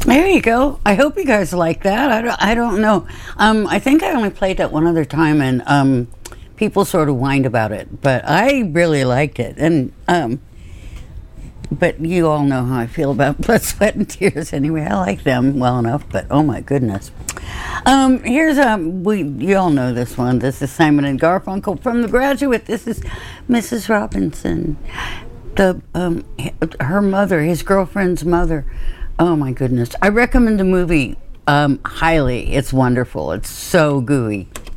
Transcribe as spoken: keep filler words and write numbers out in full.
There you go. I hope you guys like that. I don't, I don't know. Um, I think I only played that one other time, and um, people sort of whined about it, but I really liked it. And um, but you all know how I feel about Blood, Sweat, and Tears. Anyway, I like them well enough, but oh my goodness. Um, here's um, we you all know this one. This is Simon and Garfunkel from The Graduate. This is Missus Robinson, the um, her mother, his girlfriend's mother. Oh my goodness! I recommend the movie um, highly. It's wonderful. It's so gooey.